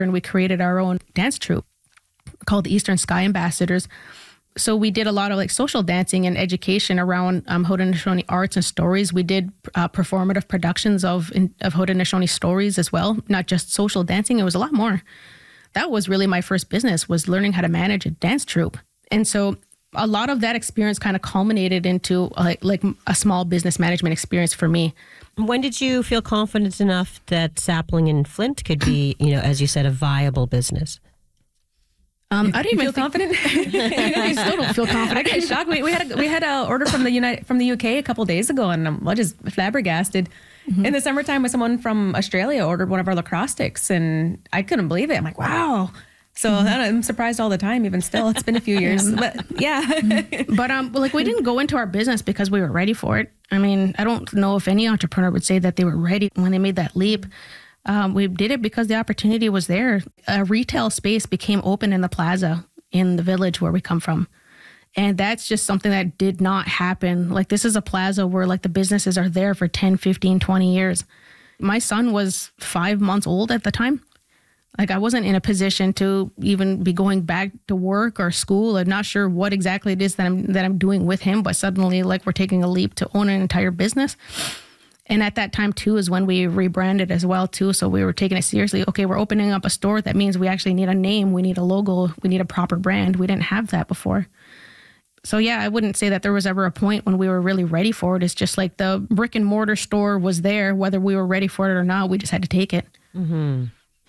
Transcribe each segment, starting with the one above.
and we created our own dance troupe called the Eastern Sky Ambassadors. So we did a lot of like social dancing and education around Haudenosaunee arts and stories. We did performative productions of Haudenosaunee stories as well, not just social dancing. It was a lot more. That was really my first business, was learning how to manage a dance troupe. And so a lot of that experience kind of culminated into like a small business management experience for me. When did you feel confident enough that Sapling and Flint could be, as you said, a viable business? I didn't even feel confident. I still don't feel confident. I get shocked. We had an order from the UK a couple days ago, and I'm just flabbergasted. Mm-hmm. In the summertime, when someone from Australia ordered one of our lacrosse sticks, and I couldn't believe it. I'm like, wow. So I'm surprised all the time. Even still, it's been a few years, but yeah. But like we didn't go into our business because we were ready for it. I mean, I don't know if any entrepreneur would say that they were ready when they made that leap. We did it because the opportunity was there. A retail space became open in the plaza in the village where we come from. And that's just something that did not happen. Like, this is a plaza where like the businesses are there for 10, 15, 20 years. My son was 5 months old at the time. Like, I wasn't in a position to even be going back to work or school. I'm not sure what exactly it is that I'm doing with him, but suddenly like we're taking a leap to own an entire business. And at that time, too, is when we rebranded as well, too. So we were taking it seriously. Okay, we're opening up a store. That means we actually need a name. We need a logo. We need a proper brand. We didn't have that before. So, yeah, I wouldn't say that there was ever a point when we were really ready for it. It's just like the brick and mortar store was there. Whether we were ready for it or not, we just had to take it. Mm-hmm.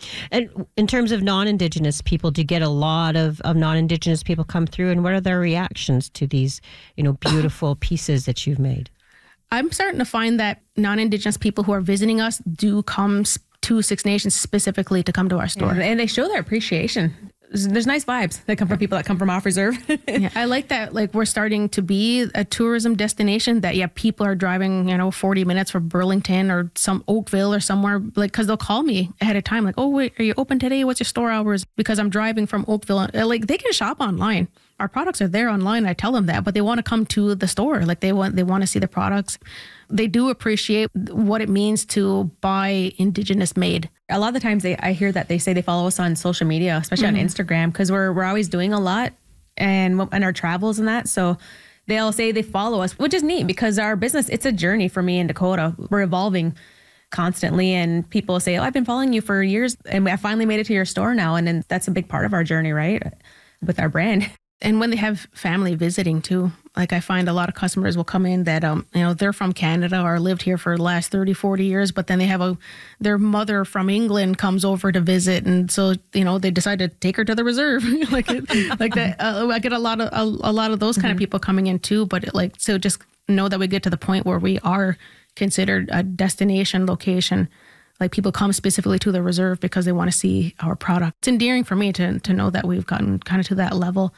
And in terms of non-Indigenous people, do you get a lot of non-Indigenous people come through? And what are their reactions to these, beautiful pieces that you've made? I'm starting to find that non-Indigenous people who are visiting us do come to Six Nations specifically to come to our store. Yeah, and they show their appreciation. There's nice vibes that come from people that come from off reserve. Yeah, I like that. Like, we're starting to be a tourism destination that, people are driving, 40 minutes from Burlington or some Oakville or somewhere, like, because they'll call me ahead of time. Like, oh, wait, are you open today? What's your store hours? Because I'm driving from Oakville. Like, they can shop online. Our products are there online. I tell them that, but they want to come to the store. Like, they want to see the products. They do appreciate what it means to buy Indigenous made. A lot of the times I hear that they say they follow us on social media, especially on Instagram, because we're always doing a lot and our travels and that. So they'll say they follow us, which is neat because our business, it's a journey for me in Dakota. We're evolving constantly, and people say, oh, I've been following you for years and I finally made it to your store now. And then that's a big part of our journey, right? With our brand. And when they have family visiting too, like I find a lot of customers will come in that, they're from Canada or lived here for the last 30, 40 years, but then they have their mother from England comes over to visit. And so, they decide to take her to the reserve. like that. I get a lot of those kind of people coming in too. But so just know that we get to the point where we are considered a destination location. Like, people come specifically to the reserve because they want to see our product. It's endearing for me to know that we've gotten kind of to that level.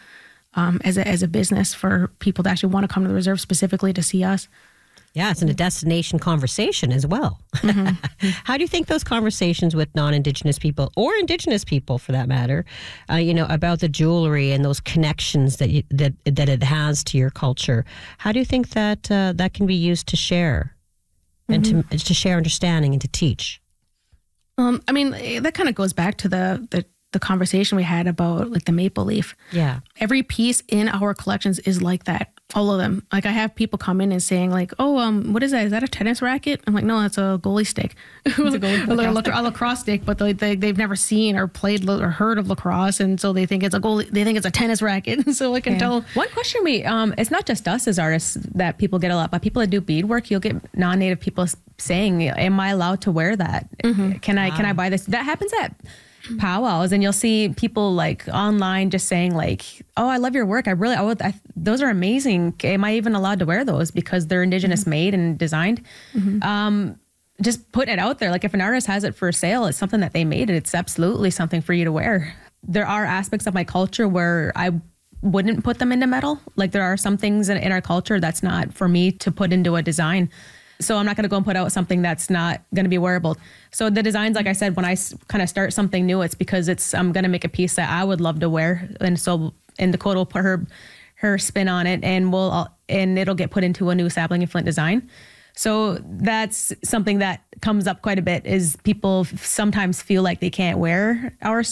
As a business, for people to actually want to come to the reserve specifically to see us. Yeah, it's in a destination conversation as well. Mm-hmm. How do you think those conversations with non-Indigenous people, or Indigenous people for that matter, about the jewelry and those connections that it has to your culture, how do you think that that can be used to share and to share understanding and to teach? That kind of goes back to the conversation we had about like the maple leaf. Yeah. Every piece in our collections is like that. All of them. Like, I have people come in and saying like, oh, what is that? Is that a tennis racket? I'm like, no, that's a goalie stick. It's a lacrosse stick, but they've never seen or played or heard of lacrosse. And so they think it's a goalie. They think it's a tennis racket. So I can tell. One question it's not just us as artists that people get a lot, but people that do beadwork, you'll get non-native people saying, am I allowed to wear that? Mm-hmm. Can I buy this? That happens at powwows, and you'll see people like online just saying like, oh, I love your work. Those are amazing. Am I even allowed to wear those because they're Indigenous made and designed? Mm-hmm. Just putting it out there. Like, if an artist has it for sale, it's something that they made. It's absolutely something for you to wear. There are aspects of my culture where I wouldn't put them into metal. Like, there are some things in our culture that's not for me to put into a design. So I'm not going to go and put out something that's not going to be wearable. So the designs, like I said, when I kind of start something new, it's because I'm going to make a piece that I would love to wear. And so, Dakota will put her spin on it, and it'll get put into a new Sapling and Flint design. So that's something that comes up quite a bit, is people sometimes feel like they can't wear our